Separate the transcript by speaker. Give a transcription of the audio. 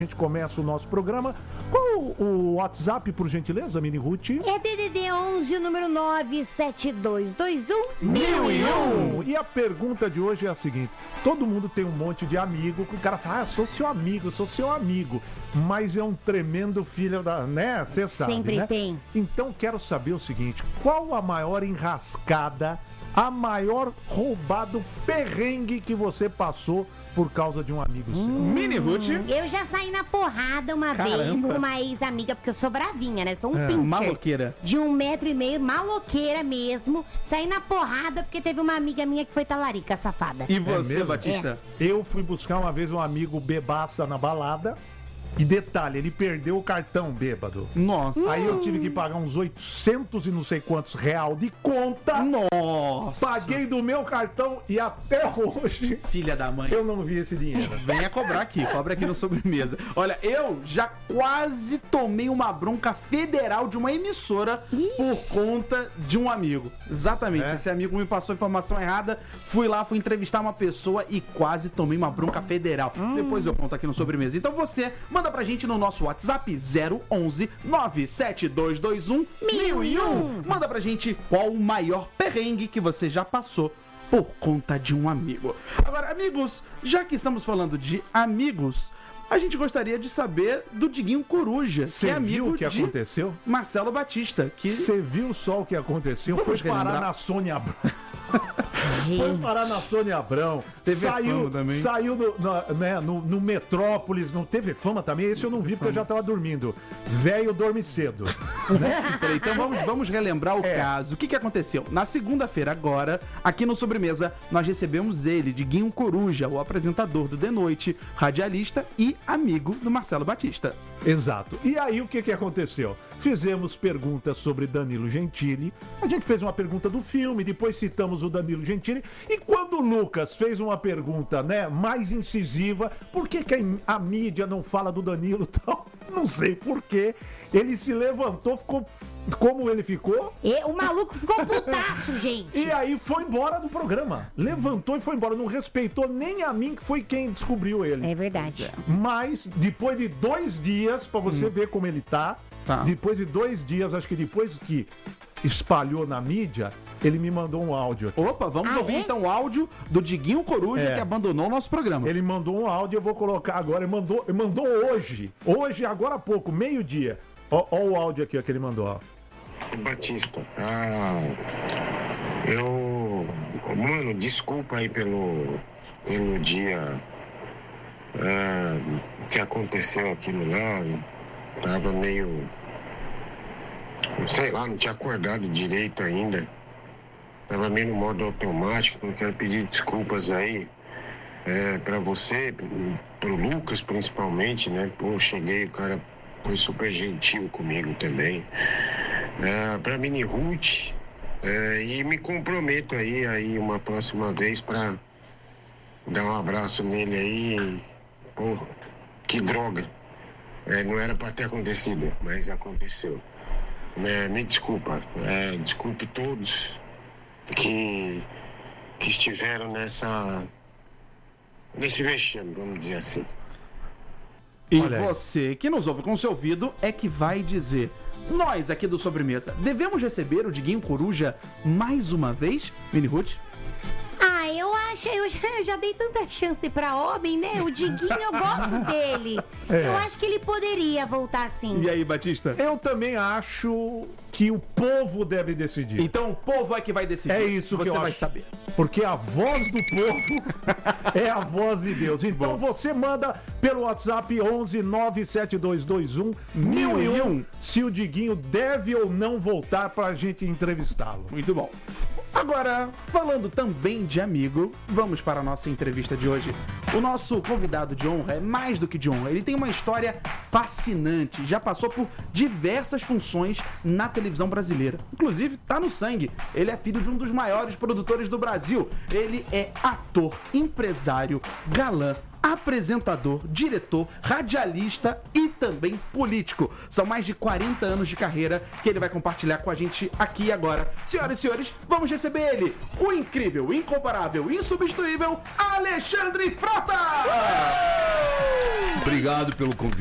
Speaker 1: A gente começa o nosso programa. Qual o WhatsApp, por gentileza, Mini Ruth?
Speaker 2: É DDD 11, o número 97221-1001.
Speaker 1: E a pergunta de hoje é a seguinte: todo mundo tem um monte de amigo, que o cara fala, sou seu amigo, mas é um tremendo filho da, né? Você sabe,
Speaker 2: Sempre
Speaker 1: né?
Speaker 2: tem.
Speaker 1: Então quero saber o seguinte: qual a maior enrascada, a maior roubado perrengue que você passou por causa de um amigo seu?
Speaker 3: Mini Ruth.
Speaker 2: Eu já saí na porrada uma vez com uma ex-amiga, porque eu sou bravinha, né? Sou um pincher.
Speaker 3: Maloqueira.
Speaker 2: De 1,5 m, maloqueira mesmo. Saí na porrada porque teve uma amiga minha que foi talarica, safada.
Speaker 3: E você,
Speaker 1: mesmo?
Speaker 3: Batista?
Speaker 1: Eu fui buscar uma vez um amigo bebaça na balada. E detalhe, ele perdeu o cartão bêbado.
Speaker 3: Nossa.
Speaker 1: Aí eu tive que pagar uns 800 e não sei quantos real de conta.
Speaker 3: Nossa.
Speaker 1: Paguei do meu cartão e até hoje
Speaker 3: Filha da mãe.
Speaker 1: eu não vi esse dinheiro.
Speaker 3: Venha cobrar aqui, cobra aqui no Sobremesa. Olha, eu já quase tomei uma bronca federal de uma emissora por conta de um amigo. Exatamente,
Speaker 1: É?
Speaker 3: esse amigo me passou informação errada, fui entrevistar uma pessoa e quase tomei uma bronca federal. Depois eu conto aqui no Sobremesa. Então você manda pra gente no nosso WhatsApp 011 97221 1001. Manda pra gente qual o maior perrengue que você já passou por conta de um amigo. Agora, amigos, já que estamos falando de amigos, a gente gostaria de saber do Diguinho Coruja, que
Speaker 1: Você
Speaker 3: é amigo
Speaker 1: viu o que
Speaker 3: de
Speaker 1: aconteceu?
Speaker 3: Marcelo Batista, que
Speaker 1: Você viu só o que aconteceu?
Speaker 3: Vamos
Speaker 1: Foi parar
Speaker 3: relembrar.
Speaker 1: na Sônia Abrão. Foi parar na Sônia Abrão.
Speaker 3: TV Fama também.
Speaker 1: Saiu no Metrópolis. Não teve Fama também? Esse eu não vi porque eu já tava dormindo. Velho dorme cedo.
Speaker 3: Peraí, então vamos relembrar o caso. O que aconteceu? Na segunda-feira agora, aqui no Sobremesa, nós recebemos ele, Diguinho Coruja, o apresentador do The Noite, radialista e amigo do Marcelo Batista.
Speaker 1: Exato. E aí o que aconteceu? Fizemos perguntas sobre Danilo Gentili. A gente fez uma pergunta do filme, depois citamos o Danilo Gentili. E quando o Lucas fez uma pergunta, né, mais incisiva, por que a mídia não fala do Danilo e tal? Não sei por quê. Ele se levantou, ficou como ele ficou.
Speaker 2: E o maluco ficou putaço, gente.
Speaker 1: E aí foi embora do programa. Levantou e foi embora. Não respeitou nem a mim, que foi quem descobriu ele.
Speaker 2: É verdade.
Speaker 1: Mas, depois de 2 dias, pra você ver como ele tá, depois de 2 dias, acho que depois que espalhou na mídia, ele me mandou um áudio aqui.
Speaker 3: Opa, vamos ouvir então o áudio do Diguinho Coruja, que abandonou o nosso programa.
Speaker 1: Ele mandou um áudio, eu vou colocar agora. Ele mandou hoje. Hoje, agora há pouco, meio-dia. Ó o áudio aqui ó, que ele mandou, ó.
Speaker 4: Batista, mano, desculpa aí pelo dia que aconteceu aquilo lá. Tava meio, sei lá, não tinha acordado direito ainda. Tava meio no modo automático. Não quero pedir desculpas aí pra você, pro Lucas principalmente, né? Pô, cheguei, o cara foi super gentil comigo também. Pra Mini Ruth, e me comprometo aí uma próxima vez pra dar um abraço nele aí. Pô, que droga. Não era pra ter acontecido, mas aconteceu. Me desculpa. Desculpe todos que estiveram nesse vexame, vamos dizer assim.
Speaker 3: E
Speaker 1: Olha aí.
Speaker 3: você que nos ouve com seu ouvido é que vai dizer: nós aqui do Sobremesa devemos receber o Diguinho Coruja mais uma vez, Mini Ruth?
Speaker 2: Eu acho, eu já dei tanta chance pra homem, né? O Diguinho, eu gosto dele. Eu acho que ele poderia voltar sim.
Speaker 3: E aí, Batista?
Speaker 1: Eu também acho que o povo deve decidir.
Speaker 3: Então o povo é que vai decidir.
Speaker 1: É isso que
Speaker 3: você
Speaker 1: eu
Speaker 3: vai
Speaker 1: acho.
Speaker 3: saber.
Speaker 1: Porque a voz do povo é a voz de Deus. Então você manda pelo WhatsApp 11 97221 1001 se o Diguinho deve ou não voltar pra gente entrevistá-lo.
Speaker 3: Muito bom. Agora, falando também de amigo, vamos para a nossa entrevista de hoje. O nosso convidado de honra é mais do que de honra. Ele tem uma história fascinante, já passou por diversas funções na televisão brasileira. Inclusive, tá no sangue. Ele é filho de um dos maiores produtores do Brasil. Ele é ator, empresário, galã, apresentador, diretor, radialista e também político. São mais de 40 anos de carreira que ele vai compartilhar com a gente aqui e agora. Senhoras e senhores, vamos receber ele, o incrível, incomparável, insubstituível Alexandre Frota!
Speaker 5: Obrigado pelo convite.